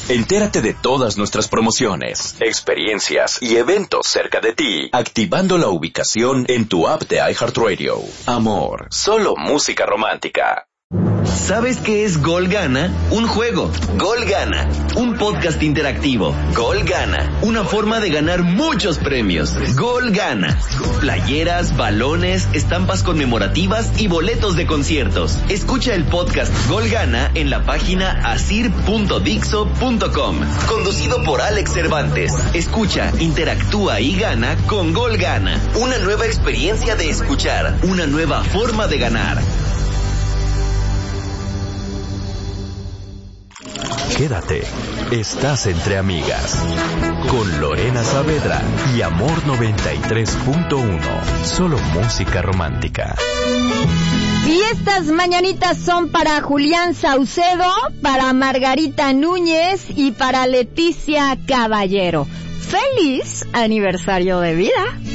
Entérate de todas nuestras promociones, experiencias y eventos cerca de ti, activando la ubicación en tu app de iHeartRadio. Amor, solo música romántica. ¿Sabes qué es Gol Gana? Un juego. Gol Gana. Un podcast interactivo. Gol Gana. Una forma de ganar muchos premios. Gol Gana. Playeras, balones, estampas conmemorativas y boletos de conciertos. Escucha el podcast Gol Gana en la página asir.dixo.com. Conducido por Alex Cervantes. Escucha, interactúa y gana con Gol Gana. Una nueva experiencia de escuchar. Una nueva forma de ganar. Quédate, estás entre amigas, con Lorena Saavedra y Amor 93.1, solo música romántica. Y estas mañanitas son para Julián Saucedo, para Margarita Núñez y para Leticia Caballero. ¡Feliz aniversario de vida!